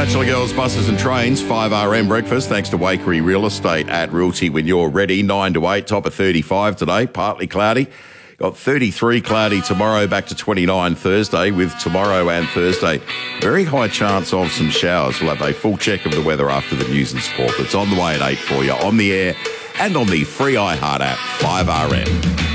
Bachelor Girls, Buses and Trains, 5RM breakfast, thanks to Wakery Real Estate at Realty when you're ready. 9 to 8, top of 35 today, partly cloudy. Got 33 cloudy tomorrow, back to 29 Thursday, with tomorrow and Thursday very high chance of some showers. We'll have a full check of the weather after the news and sport. It's on the way at 8 for you, on the air and on the free iHeart app, 5RM.